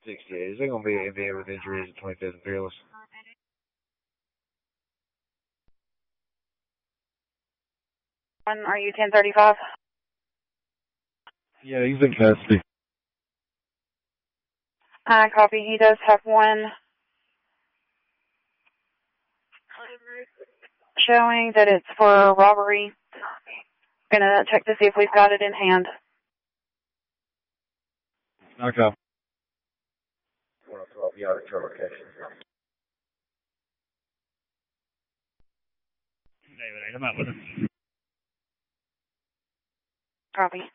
68. Is there going to be an MVA with injuries at 25th and Fearless? Are you 1035? Yeah, he's in custody. I copy. He does have one showing that it's for robbery. Gonna check to see if we've got it in hand. Okay. 112 yard location. David, I'm out with him. Copy.